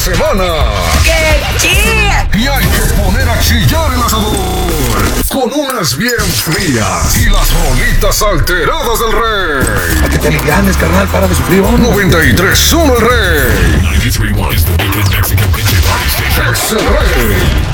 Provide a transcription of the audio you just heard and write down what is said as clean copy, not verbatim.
semana. ¡Qué chill! Y hay que poner a chillar el asador con unas bien frías y las rolitas alteradas del rey. ¿A que te alivianes, carnal? Para de sufrir, ¿no? 93.1 el rey. 93.1 is the biggest Mexican DJ party station. Es el rey.